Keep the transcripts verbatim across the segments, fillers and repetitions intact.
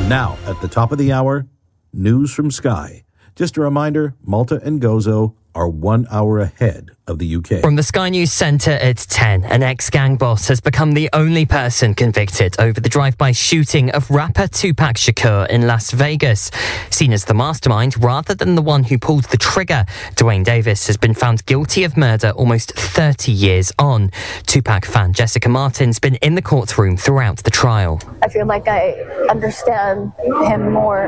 And now, at the top of the hour, news from Sky. Just a reminder, Malta and Gozo are one hour ahead of the U K. From the Sky News Centre at ten, an ex-gang boss has become the only person convicted over the drive-by shooting of rapper Tupac Shakur in Las Vegas. Seen as the mastermind rather than the one who pulled the trigger, Dwayne Davis has been found guilty of murder almost thirty years on. Tupac fan Jessica Martin's been in the courtroom throughout the trial. I feel like I understand him more,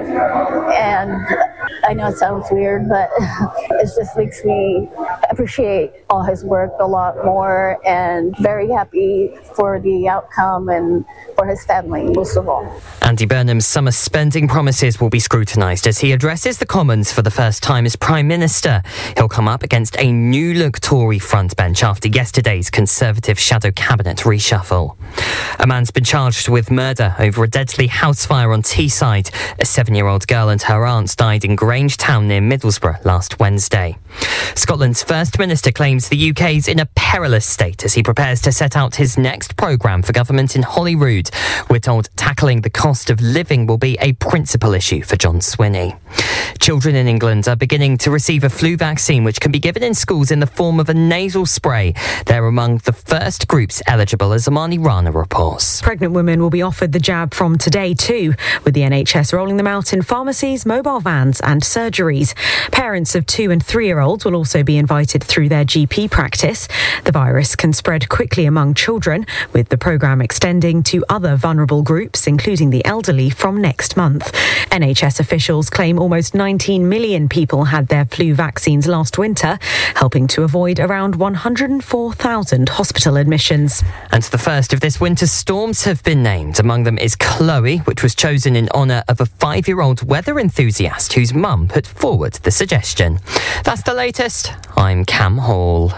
and I know it sounds weird, but it just makes me appreciate all his work a lot more, and very happy for the outcome and for his family, most of all. Andy Burnham's summer spending promises will be scrutinised as he addresses the Commons for the first time as Prime Minister. He'll come up against a new-look Tory frontbench after yesterday's Conservative shadow cabinet reshuffle. A man's been charged with murder over a deadly house fire on Teesside. A seven-year-old girl and her aunt died in Grange Town near Middlesbrough last Wednesday. Scotland's First Minister claims the U K's in a perilous state as he prepares to set out his next programme for government in Holyrood. We're told tackling the cost of living will be a principal issue for John Swinney. Children in England are beginning to receive a flu vaccine which can be given in schools in the form of a nasal spray. They're among the first groups eligible, as Amani Rana reports. Pregnant women will be offered the jab from today too, with the N H S rolling them out in pharmacies, mobile vans and surgeries. Parents of two and three-year-olds will also be invited through their G P practice. The virus can spread quickly among children, with the programme extending to other vulnerable groups, including the elderly, from next month. N H S officials claim almost nineteen million people had their flu vaccines last winter, helping to avoid around one hundred four thousand hospital admissions. And the first of this winter's storms have been named. Among them is Chloe, which was chosen in honour of a five-year-old weather enthusiast whose mum put forward the suggestion. That's the latest. I'm Cam Hall.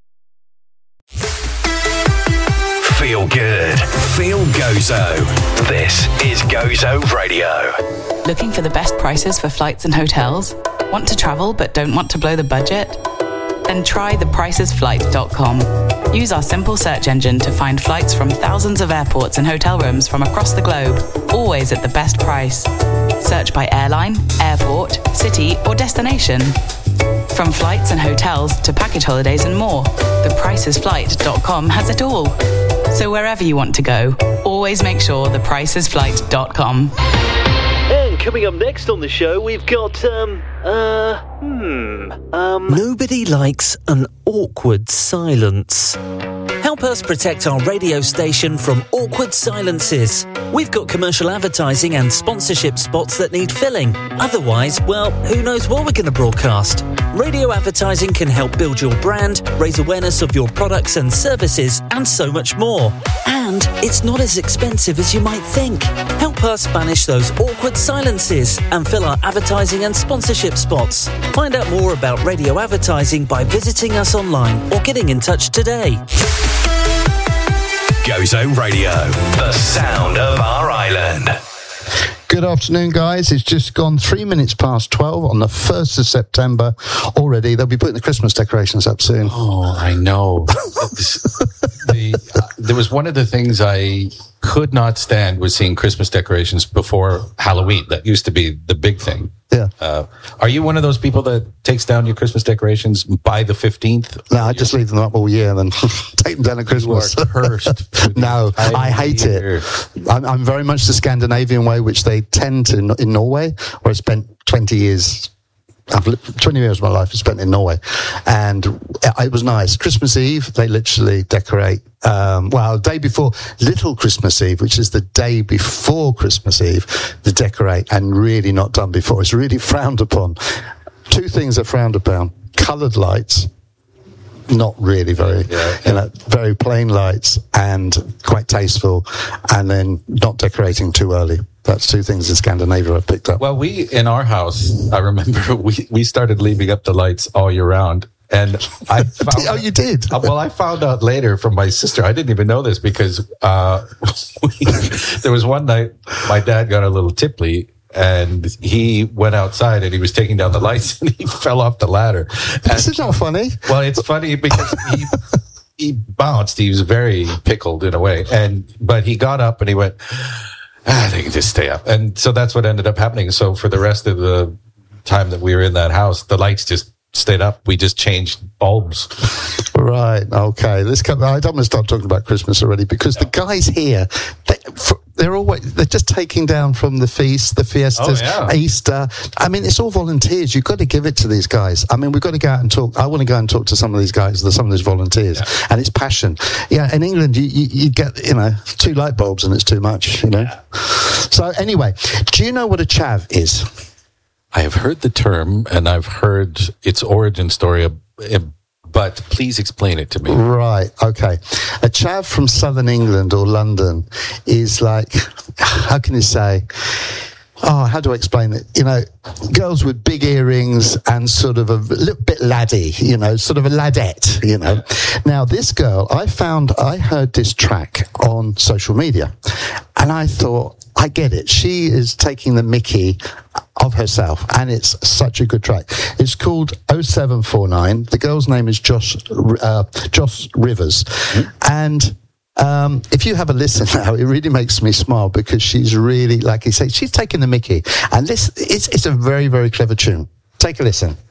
Feel good. Feel Gozo. This is Gozo Radio. Looking for the best prices for flights and hotels? Want to travel but don't want to blow the budget? Then try the prices flight dot com. Use our simple search engine to find flights from thousands of airports and hotel rooms from across the globe, always at the best price. Search by airline, airport, city or destination. From flights and hotels to package holidays and more, the prices flight dot com has it all. So wherever you want to go, always make sure the prices flight dot com. And coming up next on the show, we've got, um, uh, hmm, um... Nobody likes an awkward silence. Help us protect our radio station from awkward silences. We've got commercial advertising and sponsorship spots that need filling. Otherwise, well, who knows what we're going to broadcast? Radio advertising can help build your brand, raise awareness of your products and services, and so much more. And it's not as expensive as you might think. Help us banish those awkward silences and fill our advertising and sponsorship spots. Find out more about radio advertising by visiting us online or getting in touch today. Gozo Radio, the sound of our island. Good afternoon, guys. It's just gone three minutes past twelve on the first of September already. They'll be putting the Christmas decorations up soon. Oh, I know. the, uh, there was one of the things I could not stand was seeing Christmas decorations before Halloween. That used to be the big thing. Yeah. Uh, are you one of those people that takes down your Christmas decorations by the fifteenth? No, I just leave them up all year and then take them down at Christmas. You are cursed. No, I hate year. it. I'm, I'm very much the Scandinavian way, which they tend to in Norway, where I spent twenty years. I've lived, twenty years of my life is spent in Norway, and it was nice. Christmas Eve, they literally decorate. Um, well, the day before, Little Christmas Eve, which is the day before Christmas Eve, they decorate, and really not done before. It's really frowned upon. Two things are frowned upon: coloured lights. Not really very, yeah, yeah. you know, very plain lights and quite tasteful, and then not decorating too early. That's two things in Scandinavia I've picked up. Well, we, in our house, I remember we, we started leaving up the lights all year round. And I found oh, you did? Uh, well, I found out later from my sister. I didn't even know this because uh, we, there was one night my dad got a little tipsy. And he went outside and he was taking down the lights and he fell off the ladder. And, this is not funny. Well, it's funny because he he bounced. He was very pickled in a way. And but he got up and he went, ah, they can just stay up. And so that's what ended up happening. So for the rest of the time that we were in that house, the lights just stayed up. We just changed bulbs. Right. Okay. Let's come. I don't want to start talking about Christmas already because the guys here, they, for, they're always they're just taking down from the feast, the fiestas, oh, yeah. Easter. I mean, it's all volunteers. You've got to give it to these guys. I mean, we've got to go out and talk. I want to go and talk to some of these guys, some of these volunteers, yeah. and it's passion. Yeah. In England, you, you, you get you know two light bulbs and it's too much. You know. Yeah. So anyway, do you know what a chav is? I have heard the term and I've heard its origin story, but please explain it to me. Right, okay. A chav from southern England or London is like, how can you say, oh, how do I explain it? You know, girls with big earrings and sort of a little bit laddie, you know, sort of a ladette, you know. Now, this girl, I found, I heard this track on social media and I thought, I get it. She is taking the mickey of herself, and it's such a good track. It's called oh seven four nine. The girl's name is Josh uh, Josh Rivers, mm-hmm. and um, if you have a listen now, it really makes me smile because she's really, like you say, she's taking the mickey, and this it's it's a very very clever tune. Take a listen.